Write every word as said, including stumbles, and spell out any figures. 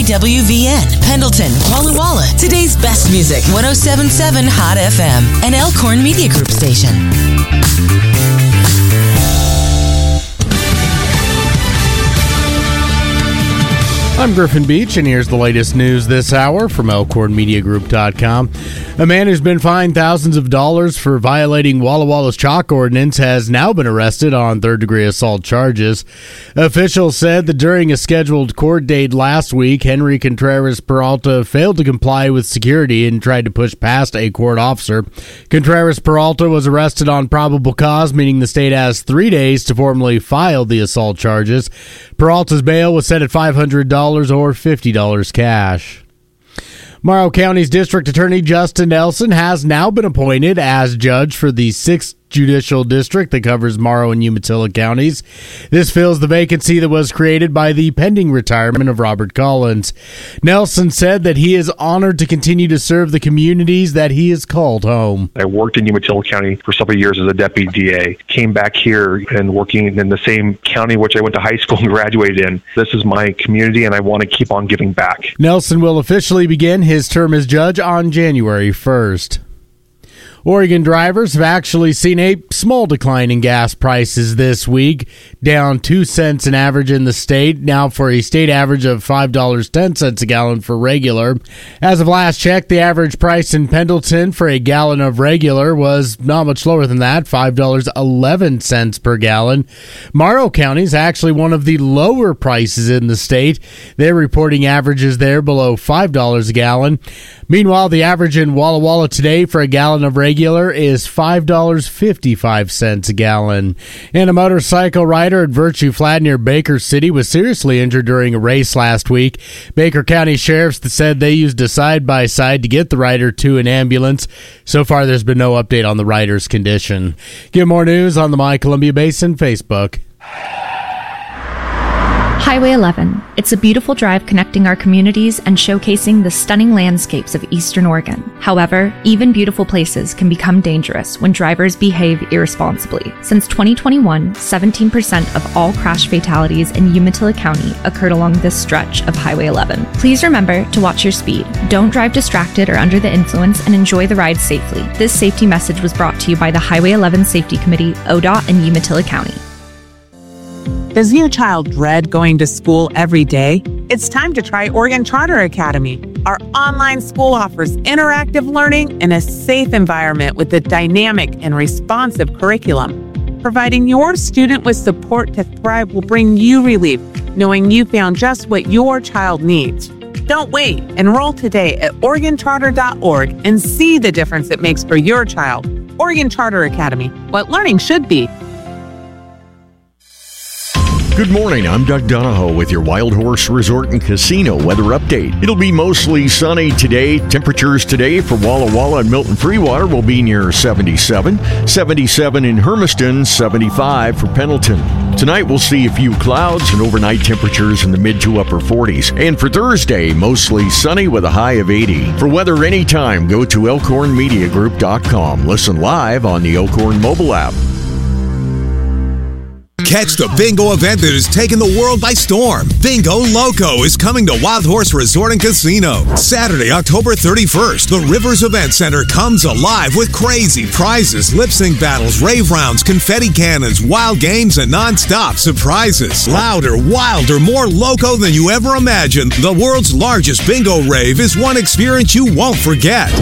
W V N, Pendleton, Walla Walla. Today's best music, one oh seven point seven Hot F M, an Elkhorn Media Group station. I'm Griffin Beach, and here's the latest news this hour from Elkhorn Media Group dot com. A man who's been fined thousands of dollars for violating Walla Walla's chalk ordinance has now been arrested on third-degree assault charges. Officials said that during a scheduled court date last week, Henry Contreras Peralta failed to comply with security and tried to push past a court officer. Contreras Peralta was arrested on probable cause, meaning the state has three days to formally file the assault charges. Peralta's bail was set at five hundred dollars or fifty dollars cash. Morrow County's District Attorney Justin Nelson has now been appointed as judge for the sixth Judicial District that covers Morrow and Umatilla counties. This fills the vacancy that was created by the pending retirement of Robert Collins. Nelson said that he is honored to continue to serve the communities that he has called home. I worked in Umatilla County for several years as a deputy D A. Came back here and working in the same county which I went to high school and graduated in. This is my community, and I want to keep on giving back. Nelson will officially begin his term as judge on January first. Oregon drivers have actually seen a small decline in gas prices this week, down two cents an average in the state, now for a state average of five dollars and ten cents a gallon for regular. As of last check, the average price in Pendleton for a gallon of regular was not much lower than that, five dollars and eleven cents per gallon. Morrow County is actually one of the lower prices in the state. They're reporting averages there below five dollars a gallon. Meanwhile, the average in Walla Walla today for a gallon of regular is five dollars and fifty-five cents a gallon. And a motorcycle rider at Virtue Flat near Baker City was seriously injured during a race last week. Baker County sheriffs said they used a side-by-side to get the rider to an ambulance. So far, there's been no update on the rider's condition. Get more news on the My Columbia Basin Facebook. Highway eleven. It's a beautiful drive connecting our communities and showcasing the stunning landscapes of Eastern Oregon. However, even beautiful places can become dangerous when drivers behave irresponsibly. Since twenty twenty-one, seventeen percent of all crash fatalities in Umatilla County occurred along this stretch of Highway eleven. Please remember to watch your speed. Don't drive distracted or under the influence, and enjoy the ride safely. This safety message was brought to you by the Highway eleven Safety Committee, O D O T, and Umatilla County. Does your child dread going to school every day? It's time to try Oregon Charter Academy. Our online school offers interactive learning in a safe environment with a dynamic and responsive curriculum. Providing your student with support to thrive will bring you relief, knowing you found just what your child needs. Don't wait. Enroll today at Oregon Charter dot org and see the difference it makes for your child. Oregon Charter Academy, what learning should be. Good morning, I'm Doug Donahoe with your Wild Horse Resort and Casino weather update. It'll be mostly sunny today. Temperatures today for Walla Walla and Milton Freewater will be near seventy-seven. seventy-seven in Hermiston, seventy-five for Pendleton. Tonight we'll see a few clouds and overnight temperatures in the mid to upper forties. And for Thursday, mostly sunny with a high of eighty. For weather anytime, go to Elkhorn Media Group dot com. Listen live on the Elkhorn mobile app. Catch the bingo event that has taken the world by storm. Bingo Loco is coming to Wild Horse Resort and Casino. Saturday, October thirty-first, the Rivers Event Center comes alive with crazy prizes, lip sync battles, rave rounds, confetti cannons, wild games, and non-stop surprises. Louder, wilder, more loco than you ever imagined. The world's largest bingo rave is one experience you won't forget.